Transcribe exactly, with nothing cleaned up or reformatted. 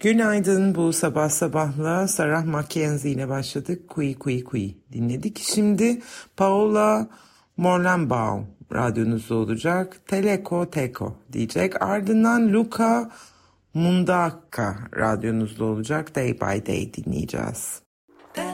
Günaydın, bu sabah sabahla Sarah Mackenzie ile başladık. Kui Kui Kui dinledik. Şimdi Paola Morlenbaum radyonuzda olacak. Teleko Teko diyecek. Ardından Luca Mundaka radyonuzda olacak. Day by Day dinleyeceğiz.